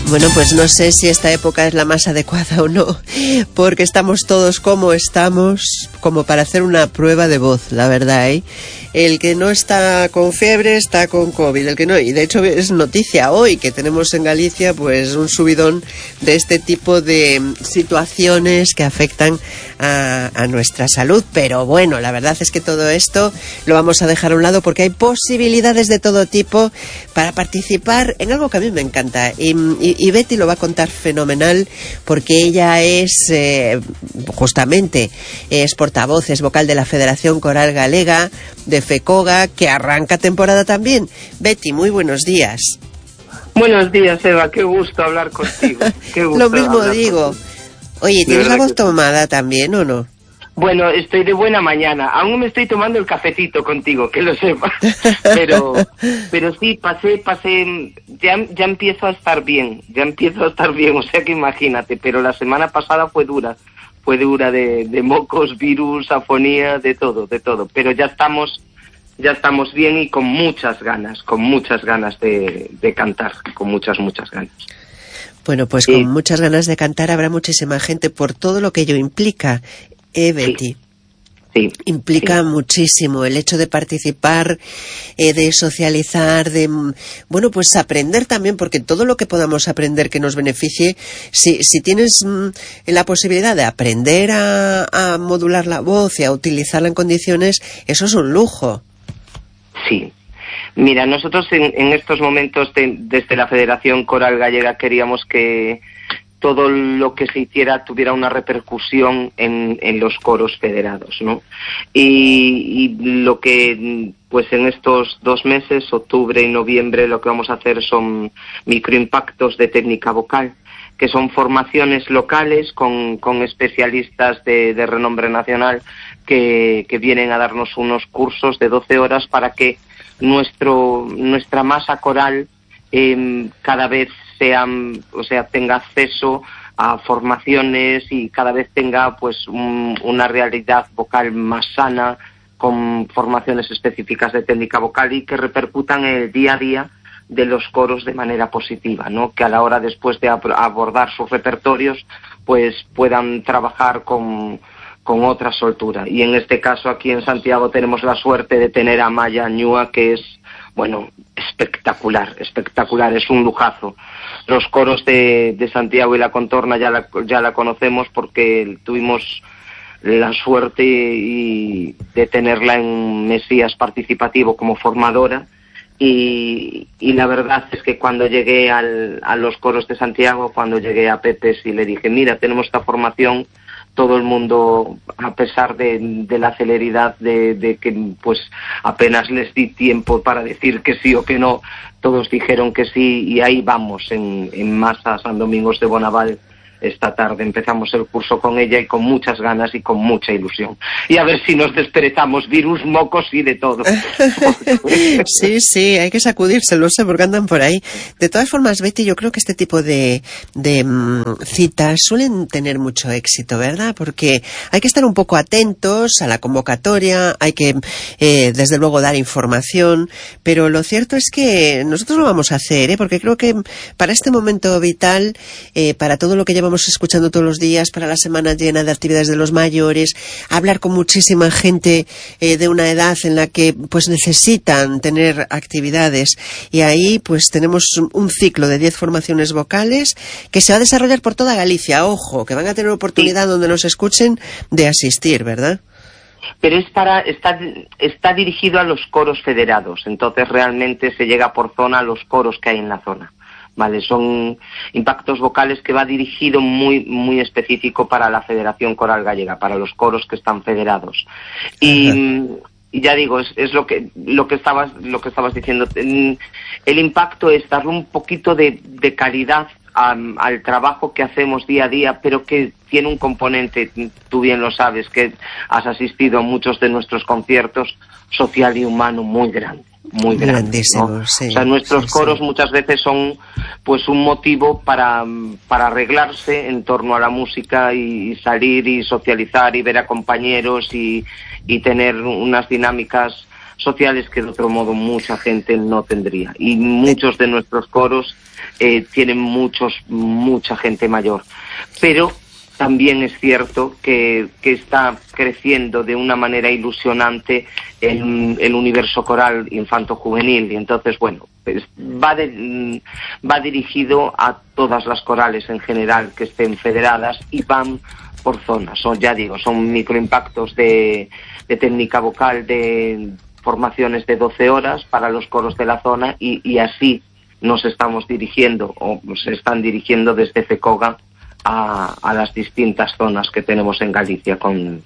Bueno, pues no sé si esta época es la más adecuada o no, porque estamos todos como estamos, como para hacer una prueba de voz, la verdad, ¿eh? El que no está con fiebre está con COVID, el que no, y de hecho es noticia hoy que tenemos en Galicia pues un subidón de este tipo de situaciones que afectan a nuestra salud, pero bueno, la verdad es que todo esto lo vamos a dejar a un lado porque hay posibilidades de todo tipo para participar en algo que a mí me encanta y Betty lo va a contar fenomenal porque ella es justamente es portavoz, es vocal de la Federación Coral Galega de FECOGA, que arranca temporada también. Betty, muy buenos días. Buenos días, Eva, qué gusto hablar contigo. Qué gusto. Lo mismo digo. Oye, ¿tienes la voz tomada también o no? Bueno, estoy de buena mañana. Aún me estoy tomando el cafecito contigo, que lo sepas. Pero sí, pasé, ya empiezo a estar bien, o sea que imagínate, pero la semana pasada fue dura de mocos, virus, afonía, de todo, pero ya estamos bien y con muchas ganas de cantar, con muchas ganas. Bueno, pues con muchas ganas de cantar habrá muchísima gente por todo lo que ello implica, Betty. Sí. Implica muchísimo el hecho de participar, de socializar, de, bueno, pues aprender también, porque todo lo que podamos aprender que nos beneficie, si tienes la posibilidad de aprender a modular la voz y a utilizarla en condiciones, eso es un lujo. Sí. Mira, nosotros en estos momentos desde la Federación Coral Gallega queríamos que todo lo que se hiciera tuviera una repercusión en los coros federados, ¿no? Y lo que, pues en estos 2 meses, octubre y noviembre, lo que vamos a hacer son microimpactos de técnica vocal, que son formaciones locales con especialistas de renombre nacional que vienen a darnos unos cursos de 12 horas para que nuestra masa coral cada vez tenga acceso a formaciones y cada vez tenga pues una realidad vocal más sana, con formaciones específicas de técnica vocal y que repercutan en el día a día de los coros de manera positiva, ¿no? Que a la hora después de abordar sus repertorios pues puedan trabajar con otra soltura. Y en este caso aquí en Santiago tenemos la suerte de tener a Maya Ñúa, que es, bueno, espectacular, es un lujazo. Los coros de Santiago y la contorna ya la conocemos porque tuvimos la suerte de tenerla en Mesías Participativo como formadora y la verdad es que cuando llegué a los coros de Santiago, cuando llegué a Pepes y le dije, mira, tenemos esta formación, todo el mundo, a pesar de la celeridad de que pues apenas les di tiempo para decir que sí o que no, todos dijeron que sí y ahí vamos en masa San Domingos de Bonaval. Esta tarde empezamos el curso con ella y con muchas ganas y con mucha ilusión. Y a ver si nos desperezamos, virus, mocos y de todo. Sí, hay que sacudirse, lo sé, porque andan por ahí. De todas formas, Betty, yo creo que este tipo de citas suelen tener mucho éxito, ¿verdad? Porque hay que estar un poco atentos a la convocatoria, hay que, desde luego, dar información, pero lo cierto es que nosotros lo vamos a hacer, porque creo que para este momento vital, para todo lo que llevamos escuchando todos los días, para la semana llena de actividades de los mayores, hablar con muchísima gente de una edad en la que pues necesitan tener actividades, y ahí pues tenemos un ciclo de 10 formaciones vocales que se va a desarrollar por toda Galicia. Ojo, que van a tener oportunidad donde nos escuchen de asistir, ¿verdad? Pero está dirigido a los coros federados, entonces realmente se llega por zona a los coros que hay en la zona. Vale, son impactos vocales que va dirigido muy específico para la Federación Coral Gallega, para los coros que están federados. Y ya digo, es lo que estabas diciendo. El impacto es darle un poquito de calidad al trabajo que hacemos día a día, pero que tiene un componente, tú bien lo sabes, que has asistido a muchos de nuestros conciertos, social y humano muy grande. Muy grandísimo, ¿no? Sí, o sea, nuestros coros muchas veces son pues un motivo para arreglarse en torno a la música y salir y socializar y ver a compañeros y tener unas dinámicas sociales que de otro modo mucha gente no tendría. Y muchos de nuestros coros tienen mucha gente mayor. Pero también es cierto que está creciendo de una manera ilusionante el universo coral infanto-juvenil, y entonces, bueno, pues va dirigido a todas las corales en general que estén federadas y van por zonas. Son microimpactos de técnica vocal, de formaciones de 12 horas para los coros de la zona, y así nos estamos dirigiendo, o se están dirigiendo desde FECOGA a las distintas zonas que tenemos en Galicia, con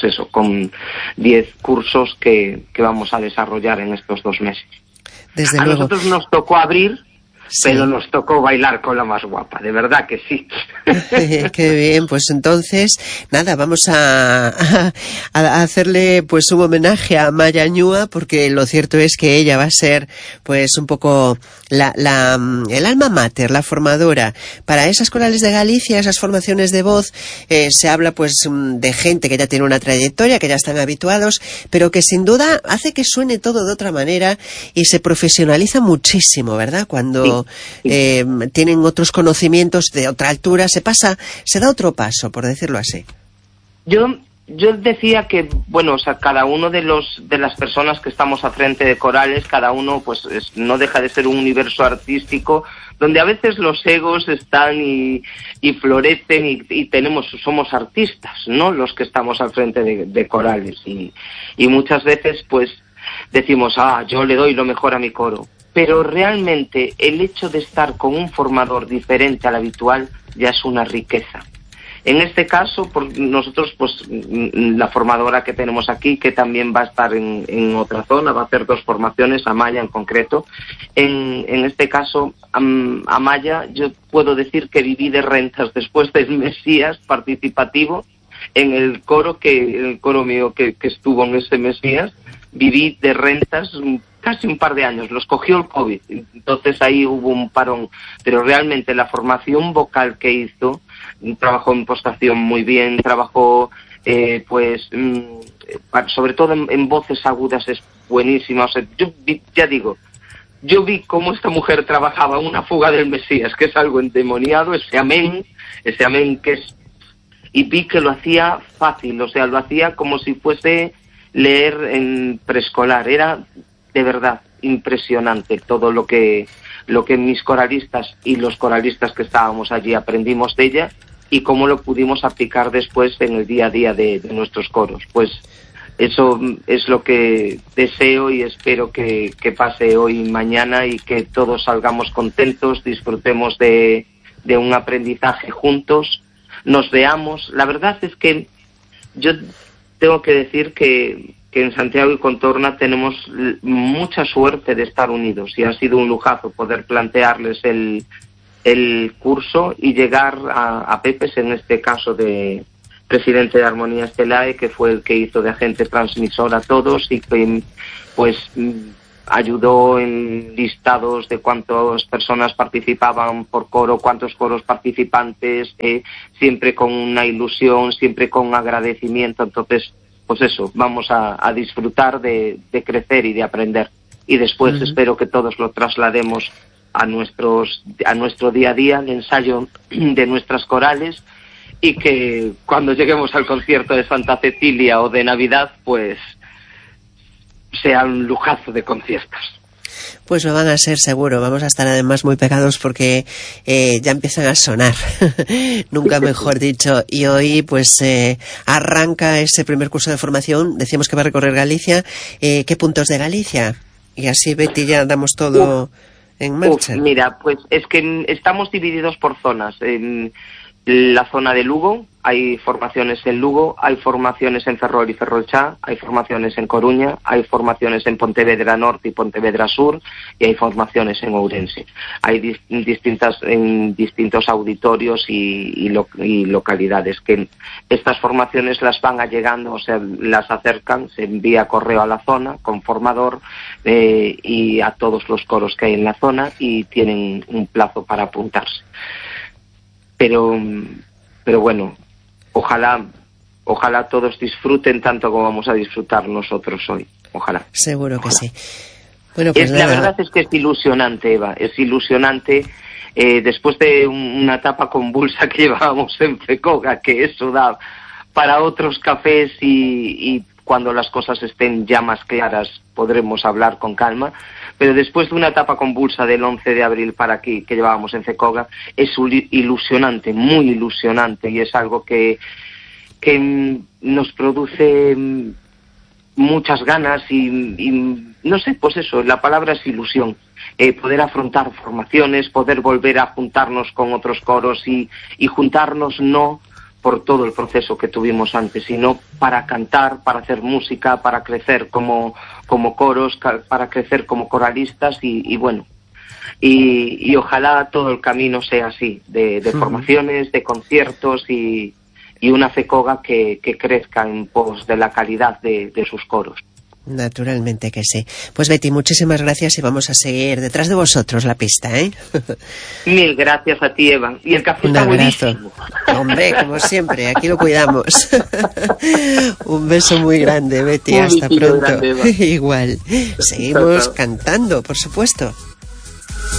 10 cursos que vamos a desarrollar en estos 2 meses. Desde luego. Nosotros nos tocó abrir, sí, pero nos tocó bailar con la más guapa, de verdad que sí. Qué bien, pues entonces, nada, vamos a hacerle pues un homenaje a Maya Ñúa, porque lo cierto es que ella va a ser pues un poco el alma mater, la formadora para esas corales de Galicia, esas formaciones de voz. Se habla pues de gente que ya tiene una trayectoria, que ya están habituados, pero que sin duda hace que suene todo de otra manera y se profesionaliza muchísimo, ¿verdad? Cuando tienen otros conocimientos de otra altura, se da otro paso, por decirlo así. Yo decía que, cada uno de las personas que estamos al frente de corales, cada uno pues no deja de ser un universo artístico donde a veces los egos están y florecen y somos artistas, ¿no? Los que estamos al frente de corales, y muchas veces pues decimos, yo le doy lo mejor a mi coro. Pero realmente el hecho de estar con un formador diferente al habitual ya es una riqueza. En este caso, nosotros, pues la formadora que tenemos aquí, que también va a estar en otra zona, va a hacer 2 formaciones, Amaya en concreto. En este caso, Amaya, yo puedo decir que viví de rentas después del Mesías participativo en el coro mío que estuvo en ese Mesías. Viví de rentas casi un par de años, los cogió el COVID, entonces ahí hubo un parón, pero realmente la formación vocal que hizo, trabajó en impostación muy bien, trabajó sobre todo en voces agudas, es buenísima. O sea, yo vi cómo esta mujer trabajaba una fuga del Mesías, que es algo endemoniado, ese amén que es, y vi que lo hacía fácil, o sea, lo hacía como si fuese leer en preescolar. Era de verdad impresionante todo lo que mis coralistas y los coralistas que estábamos allí aprendimos de ella, y cómo lo pudimos aplicar después en el día a día de nuestros coros. Pues eso es lo que deseo y espero que pase hoy y mañana, y que todos salgamos contentos, disfrutemos de un aprendizaje juntos, nos veamos. La verdad es que yo tengo que decir que en Santiago y Contorna tenemos mucha suerte de estar unidos, y ha sido un lujazo poder plantearles el curso y llegar a Pepes, en este caso de presidente de Armonía Estelae, que fue el que hizo de agente transmisor a todos, y que pues ayudó en listados de cuántas personas participaban por coro, cuántos coros participantes, siempre con una ilusión, siempre con agradecimiento. Entonces, pues eso, vamos a disfrutar de crecer y de aprender. Y después espero que todos lo traslademos a nuestro día a día, el ensayo de nuestras corales, y que cuando lleguemos al concierto de Santa Cecilia o de Navidad, pues sea un lujazo de conciertos. Pues lo van a ser seguro, vamos a estar además muy pegados porque ya empiezan a sonar, nunca mejor dicho, y hoy pues arranca ese primer curso de formación. Decíamos que va a recorrer Galicia. ¿Qué puntos de Galicia? Y así, Betty, ya damos todo en marcha. Mira, pues es que estamos divididos por zonas. En la zona de Lugo hay formaciones en Lugo, hay formaciones en Ferrol y Ferrolchá, hay formaciones en Coruña, hay formaciones en Pontevedra Norte y Pontevedra Sur, y hay formaciones en Ourense. Hay en distintos auditorios y localidades, que estas formaciones las van allegando, o sea, las acercan, se envía correo a la zona con formador y a todos los coros que hay en la zona, y tienen un plazo para apuntarse. Pero bueno, ojalá todos disfruten tanto como vamos a disfrutar nosotros hoy. ojalá. Seguro que sí. Bueno, pues la verdad es que es ilusionante, Eva, es ilusionante. Después de una etapa convulsa que llevábamos en FECOGA, que eso da para otros cafés y cuando las cosas estén ya más claras podremos hablar con calma, pero después de una etapa convulsa del 11 de abril para aquí que llevábamos en FECOGA, es ilusionante, muy ilusionante, y es algo que nos produce muchas ganas y no sé, pues eso, la palabra es ilusión. Poder afrontar formaciones, poder volver a juntarnos con otros coros y juntarnos no por todo el proceso que tuvimos antes, sino para cantar, para hacer música, para crecer como coros, para crecer como coralistas y bueno, y ojalá todo el camino sea así, de formaciones, de conciertos y una FECOGA que crezca en pos de la calidad de sus coros. Naturalmente que sí. Pues Betty, muchísimas gracias y vamos a seguir detrás de vosotros la pista, ¿eh? Mil gracias a ti, Eva. Y el café un está abrazo. buenísimo. Hombre, como siempre, aquí lo cuidamos. Un beso muy grande, Betty. Un Hasta besito pronto. grande, Eva. Igual. Seguimos Chao, chao. cantando, por supuesto.